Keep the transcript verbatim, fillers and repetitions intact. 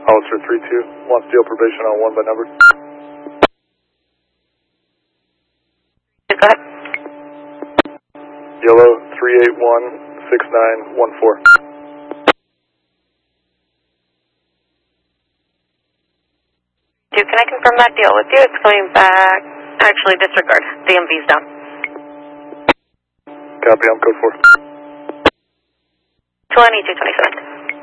Hollister three two, wants deal probation on one by number. Go ahead. Yellow three eight one, six nine one four. Dude, can I confirm that deal with you? It's coming back. Actually, disregard. The M V's down. Copy, I'm code four. twenty-two twenty-seven.